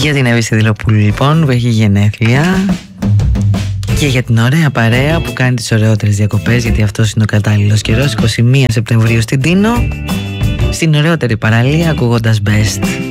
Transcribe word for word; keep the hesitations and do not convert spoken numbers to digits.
Για την Εύη Σιδηλοπούλου λοιπόν που έχει γενέθλια. Και για την ωραία παρέα που κάνει τις ωραιότερες διακοπές, γιατί αυτός είναι ο κατάλληλος καιρός. εικοστή πρώτη Σεπτεμβρίου στην Τίνο, στην ωραιότερη παραλία, ακούγοντας Best.